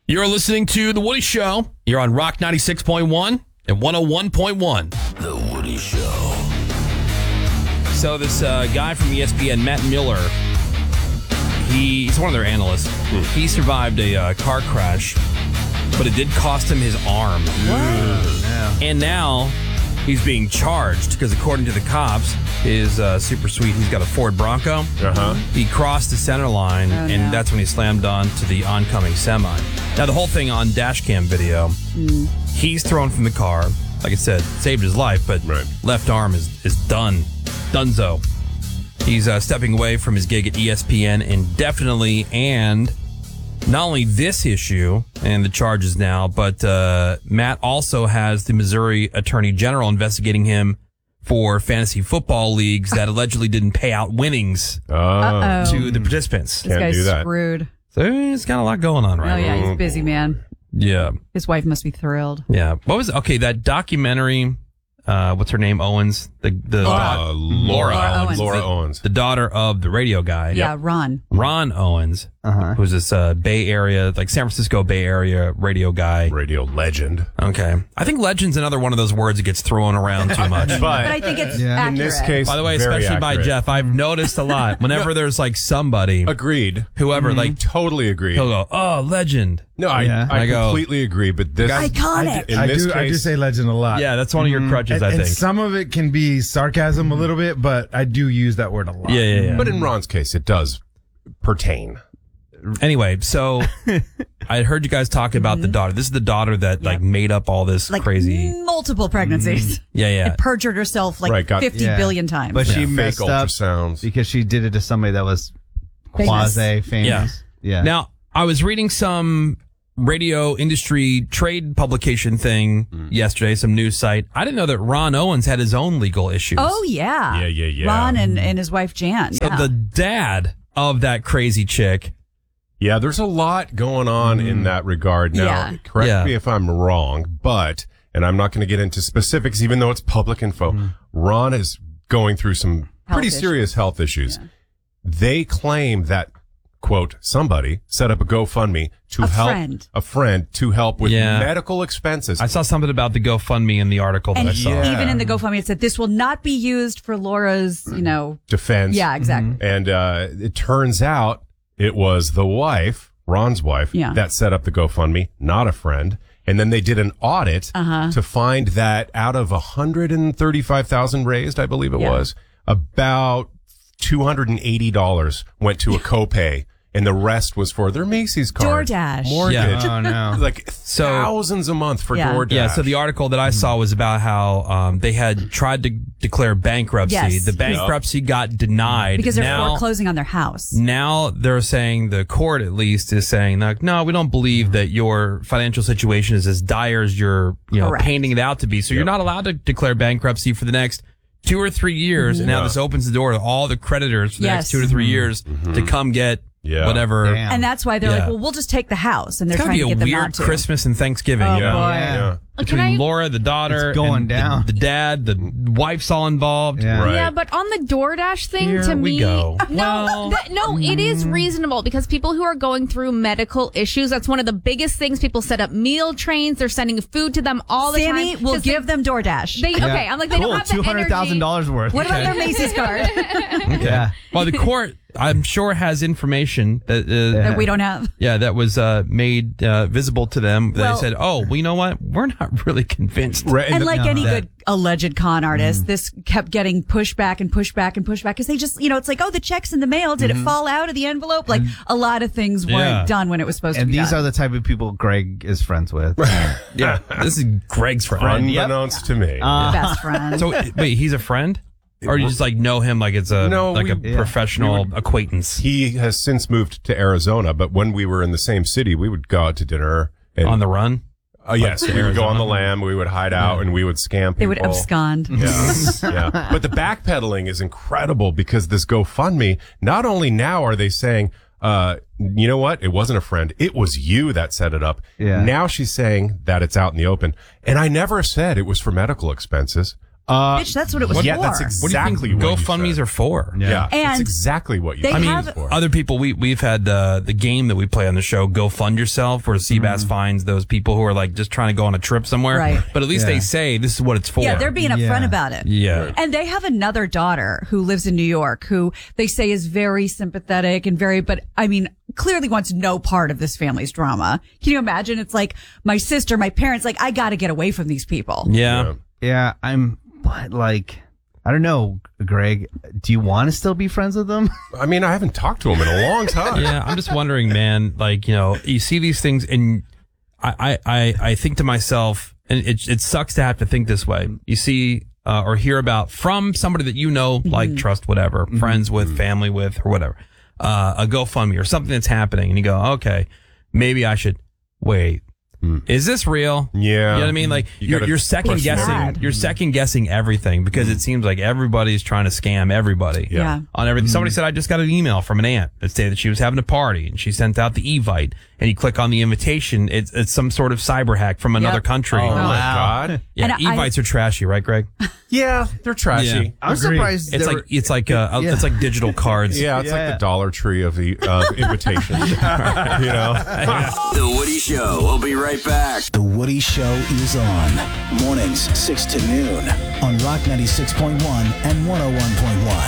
You're listening to The Woody Show. You're on Rock 96.1 and 101.1. The Woody Show. So this guy from ESPN, Matt Miller, he's one of their analysts. He survived a car crash, but it did cost him his arm. And now he's being charged because according to the cops, his super sweet, he's got a Ford Bronco. He crossed the center line, and that's when he slammed onto the oncoming semi. Now, the whole thing on dash cam video, he's thrown from the car. Like I said, saved his life, but left arm is done. Dunzo. He's stepping away from his gig at ESPN indefinitely, and not only this issue and the charges now, but Matt also has the Missouri Attorney General investigating him for fantasy football leagues that allegedly didn't pay out winnings to the participants. This guy's screwed. So he's got a lot going on right now. Oh, yeah, he's busy, man. Yeah. His wife must be thrilled. Yeah. What was that documentary? What's her name? Owens? Laura Owens. The daughter of the radio guy. Yeah, Ron Owens, who's this Bay Area, like San Francisco Bay Area radio guy. Radio legend. Okay. I think legend's another one of those words that gets thrown around too much. but I think it's accurate. In this case, by the way, very especially by accurate. Jeff, I've noticed a lot. Whenever there's like somebody, Agreed. whoever, like Totally agreed. he'll go, "Oh, legend." No, I completely agree, but this Iconic. in this I do case, say legend a lot. Yeah, that's one of your crutches, I And think. some of it can be sarcasm a little bit, but I do use that word a lot. Yeah. but in Ron's case, it does pertain. Anyway, so I heard you guys talk about the daughter. This is the daughter that like made up all this like crazy. multiple pregnancies. Yeah. And perjured herself like 50 billion times. But she Fake messed up ultrasounds. because she did it to somebody that was quasi-famous. Yeah. Now, I was reading some radio industry trade publication thing yesterday, some news site. I didn't know that Ron Owens had his own legal issues. Oh, yeah. Yeah. Ron and his wife, Jan. So the dad of that crazy chick. Yeah, there's a lot going on in that regard. Now, correct me if I'm wrong, but, and I'm not going to get into specifics, even though it's public info, Ron is going through some pretty serious health issues. They claim that, quote, somebody set up a GoFundMe to help a friend to help with medical expenses. I saw something about the GoFundMe in the article that I saw. Even in the GoFundMe, it said this will not be used for Laura's, defense. Yeah, exactly. And it turns out it was the wife, Ron's wife, that set up the GoFundMe, not a friend. And then they did an audit to find that out of $135,000 raised, I believe it was, about $280 went to a copay, and the rest was for their Macy's card. DoorDash. Mortgage. Yeah. Oh, no. Like thousands a month for DoorDash. Yeah, so the article that I saw was about how they had tried to declare bankruptcy. Yes. The bankruptcy got denied. Because they're now, foreclosing on their house. Now they're saying, the court at least is saying, like, no, we don't believe that your financial situation is as dire as you're painting it out to be. So you're not allowed to declare bankruptcy for the next 2 or 3 years. And now this opens the door to all the creditors for the next 2 to 3 years to come get whatever. Damn. And that's why they're like, well, we'll just take the house. And they're It's trying gotta to be get a them weird not to. Christmas and Thanksgiving. Oh, boy. Yeah. Between Laura, the daughter, It's going and down. The dad, the wife's all involved. Yeah. Right. Yeah, but on the DoorDash thing, Here to we me, go. no, it is reasonable because people who are going through medical issues, that's one of the biggest things. People set up meal trains. They're sending food to them all the Sammy time. will 'Cause give them DoorDash. Okay, I'm like, they cool. don't have the energy. $200,000 worth. What about their Macy's card Yeah. Well, the court, I'm sure, has information that that we don't have? that was made visible to them. They said, "Oh, well, you know what? We're not really convinced." Right. And like any good alleged con artist, this kept getting pushback and pushback and pushback because they just, it's like, oh, the check's in the mail. Did it fall out of the envelope? Like a lot of things weren't done when it was supposed to And be these done. are the type of people Greg is friends with. Yeah, this is Greg's friend. Unbeknownst to me. Best friend. So wait, he's a friend, or you just like know him like it's a professional acquaintance He has since moved to Arizona, but when we were in the same city, we would go out to dinner. And, on the run? yes, we would go on the lam, we would hide out, and we would scam people. They would abscond. Yeah. But the backpedaling is incredible because this GoFundMe, not only now are they saying, you know what? It wasn't a friend. It was you that set it up. Yeah. Now she's saying that it's out in the open. And I never said it was for medical expenses. Bitch, that's what it was for. Yeah, that's exactly what GoFundMe's are for. Yeah, And that's exactly what you they said. have- for. Other people, we've had the game that we play on the show, Go Fund Yourself, where Seabass finds those people who are like just trying to go on a trip somewhere. Right. But at least they say this is what it's for. Yeah, they're being upfront about it. Yeah. And they have another daughter who lives in New York who they say is very sympathetic and but I mean, clearly wants no part of this family's drama. Can you imagine? It's like my sister, my parents, like, I got to get away from these people. Yeah. Yeah, but like, I don't know, Greg, do you want to still be friends with them? I mean, I haven't talked to him in a long time. Yeah, I'm just wondering, man, like, you see these things and I think to myself, and it sucks to have to think this way. You see or hear about from somebody that like, trust, whatever, friends with, family with, or whatever, a GoFundMe or something that's happening, and you go, okay, maybe I should wait. Is this real? Yeah. You know what I mean? Like you're second guessing everything because it seems like everybody's trying to scam everybody. Yeah. On everything. Somebody said, I just got an email from an aunt that said that she was having a party and she sent out the Evite, and you click on the invitation. It's some sort of cyber hack from another country. Oh my God. Yeah. And Evites are trashy, right, Greg? Yeah, they're trashy. Yeah. I'm surprised. It's like digital cards. Yeah, it's like the Dollar Tree of the invitations. The Woody Show. We'll be right back. The Woody Show is on. Mornings 6 to noon on Rock 96.1 and 101.1.